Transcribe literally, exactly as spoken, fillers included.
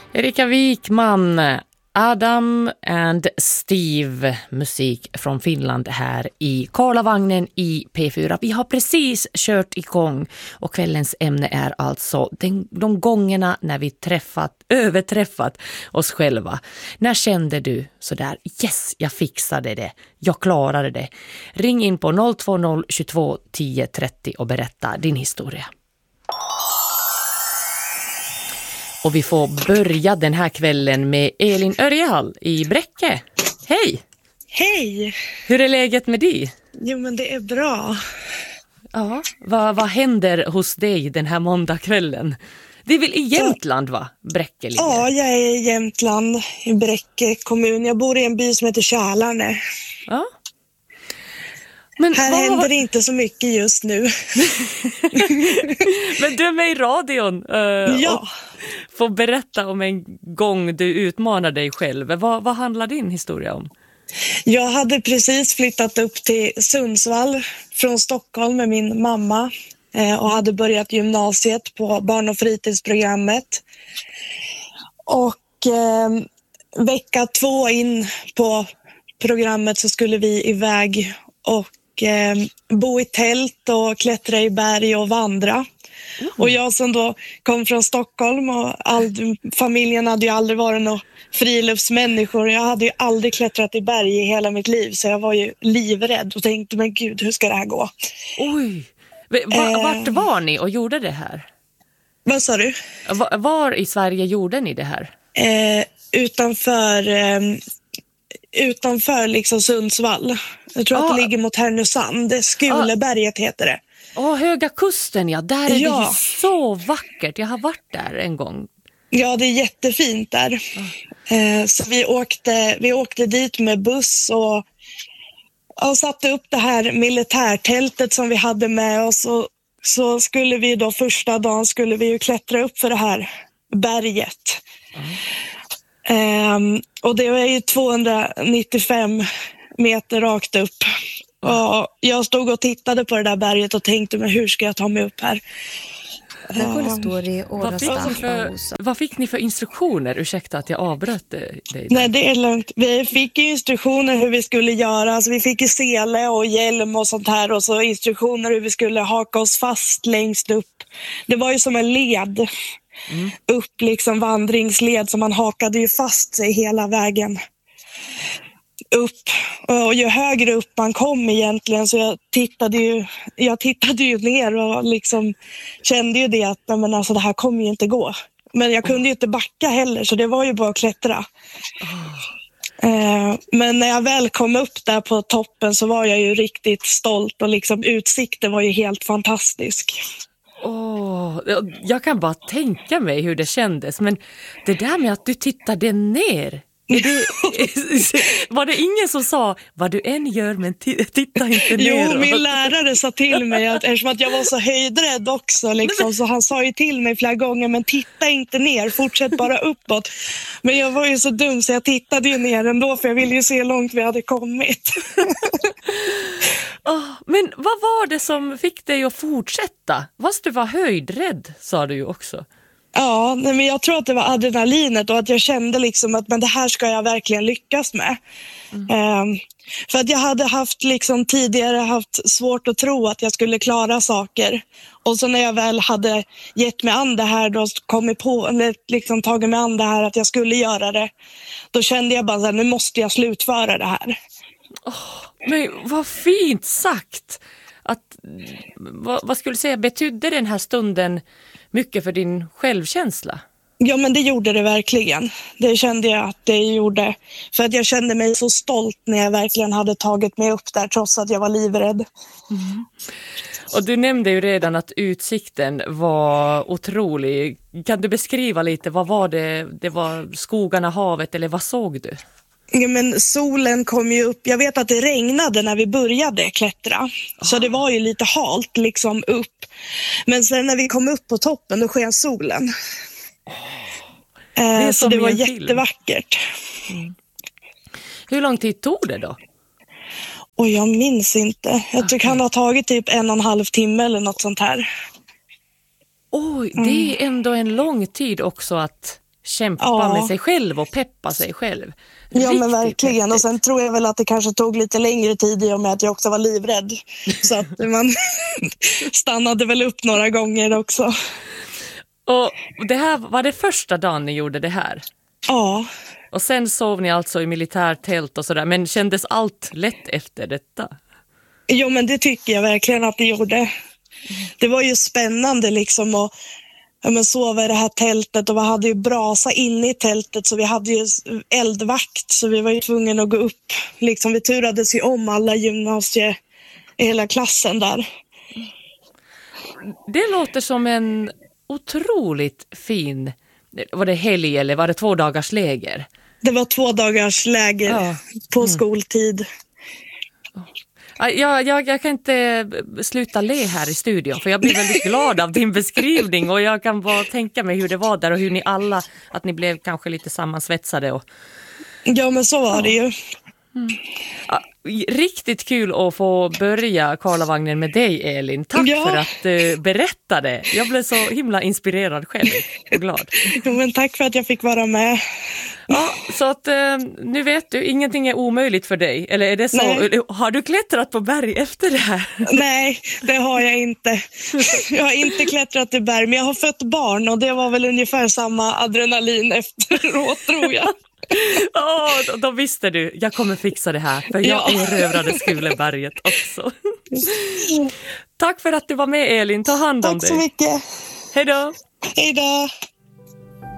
Erika Wikman, Adam and Steve, musik från Finland här i Karlavagnen i P fyra. Vi har precis kört igång och kvällens ämne är alltså den, de gångerna när vi träffat, överträffat oss själva. När kände du sådär, yes, jag fixade det, jag klarade det. Ring in på noll två noll tjugotvå tio trettio och berätta din historia. Och vi får börja den här kvällen med Elin Örjehall i Bräcke. Hej! Hej! Hur är läget med dig? Jo, men det är bra. Ja, vad, vad händer hos dig den här måndagskvällen? Det är väl i Jämtland, va? Bräcke ligger. Ja, jag är i Jämtland, i Bräcke kommun. Jag bor i en by som heter Kärlarne. Ja. Men här vad... händer det inte så mycket just nu. Men du är med i radion. Uh, ja. Får berätta om en gång du utmanar dig själv. Vad, vad handlar din historia om? Jag hade precis flyttat upp till Sundsvall från Stockholm med min mamma. Eh, och hade börjat gymnasiet på barn- och fritidsprogrammet. Och eh, vecka två in på programmet så skulle vi iväg och Eh, bo i tält och klättra i berg och vandra. Mm. Och jag som då kom från Stockholm och all, familjen hade ju aldrig varit några friluftsmänniskor. Jag hade ju aldrig klättrat i berg i hela mitt liv, så jag var ju livrädd och tänkte, men gud, hur ska det här gå? Oj, var, vart var ni och gjorde det här? Vad sa du? Var, var i Sverige gjorde ni det här? Eh, utanför... Eh, utanför liksom Sundsvall. Jag tror ah. att det ligger mot Härnösand. Skuleberget ah. heter det. Åh, oh, Höga kusten, ja. Där är ja. det ju så vackert. Jag har varit där en gång. Ja, det är jättefint där. Ah. Eh, så vi åkte, vi åkte dit med buss och, och satte upp det här militärtältet som vi hade med oss. Och så skulle vi då första dagen skulle vi ju klättra upp för det här berget. Ah. Um, och det är ju tvåhundranittiofem meter rakt upp. Och jag stod och tittade på det där berget och tänkte, men hur ska jag ta mig upp här? Um, står i vad, fick för, vad fick ni för instruktioner? Ursäkta att jag avbröt dig. Nej, det är lugnt. Vi fick ju instruktioner hur vi skulle göra. Alltså, vi fick ju sele och hjälm och sånt här. Och så instruktioner hur vi skulle haka oss fast längst upp. Det var ju som en led. Mm. Upp liksom vandringsled, som man hakade ju fast sig hela vägen upp. Och ju högre upp man kom egentligen, så jag tittade ju, jag tittade ju ner och liksom kände ju det att men alltså, det här kommer ju inte gå. Men jag kunde ju inte backa heller, så det var ju bara att klättra. Oh. Men när jag väl kom upp där på toppen så var jag ju riktigt stolt och liksom utsikten var ju helt fantastisk. Åh, oh, jag kan bara tänka mig hur det kändes. Men det där med att du tittade ner, är det, var det ingen som sa vad du än gör, men t- titta inte ner? Jo, min lärare sa till mig att eftersom att jag var så höjdrädd också liksom, så han sa ju till mig flera gånger, men titta inte ner, fortsätt bara uppåt. Men jag var ju så dum så jag tittade ju ner ändå, för jag ville ju se hur långt vi hade kommit. Oh, men vad var det som fick dig att fortsätta? Fast du var höjdrädd, sa du ju också. Ja, men jag tror att det var adrenalinet och att jag kände liksom att men det här ska jag verkligen lyckas med. Mm. Um, för att jag hade haft liksom tidigare haft svårt att tro att jag skulle klara saker. Och så när jag väl hade gett mig an det här, då kommit på, eller liksom tagit mig an det här att jag skulle göra det, då kände jag bara att nu måste jag slutföra det här. Oh, men vad fint sagt! Att, vad, vad skulle du säga, betydde den här stunden mycket för din självkänsla? Ja, men det gjorde det verkligen. Det kände jag att det gjorde. För att jag kände mig så stolt när jag verkligen hade tagit mig upp där, trots att jag var livrädd. Mm. Och du nämnde ju redan att utsikten var otrolig. Kan du beskriva lite, vad var det? Det var skogarna, havet, eller vad såg du? Ja, men solen kom ju upp. Jag vet att det regnade när vi började klättra. Oh. Så det var ju lite halt liksom upp. Men sen när vi kom upp på toppen, då sken solen. Oh. Det eh, så det var jättevackert. Mm. Hur lång tid tog det då? Och jag minns inte. Jag tycker han har tagit typ en och en halv timme eller något sånt här. Oj, det är ändå en lång tid också att kämpa Ja. med sig själv och peppa sig själv. Ja, Riktigt men verkligen. häftigt. Och sen tror jag väl att det kanske tog lite längre tid i och med att jag också var livrädd. Så att man stannade väl upp några gånger också. Och det här var det första dagen ni gjorde det här? Ja. Och sen sov ni alltså i militärtält och sådär, men kändes allt lätt efter detta? Jo, men det tycker jag verkligen att det gjorde. Det var ju spännande liksom att ja, men sova i det här tältet, och vi hade ju brasa inne i tältet, så vi hade ju eldvakt, så vi var ju tvungna att gå upp. Liksom, vi turades ju om alla gymnasie i hela klassen där. Det låter som en otroligt fin, var det helg eller var det två dagars läger? Det var två dagars läger Ja. på skoltid. Jag, jag, jag kan inte sluta le här i studion, för jag blir väldigt glad av din beskrivning, och jag kan bara tänka mig hur det var där och hur ni alla, att ni blev kanske lite sammansvetsade. Och, Ja, men så var det ju. ja, riktigt kul att få börja Karlavagnen med dig, Elin. Tack Ja. för att du berättade. Jag blev så himla inspirerad själv och glad. Jo, men tack för att jag fick vara med. Ja, så att eh, nu vet du, ingenting är omöjligt för dig. Eller är det så? Nej. Har du klättrat på berg efter det här? Nej, det har jag inte. Jag har inte klättrat i berg, men jag har fött barn, och det var väl ungefär samma adrenalin efteråt, tror jag. Ja, oh, då, då visste du, jag kommer fixa det här, för jag Ja. erövrade Skuleberget också. Tack för att du var med, Elin, ta hand om Tack dig. så mycket. Hej då! Hej då.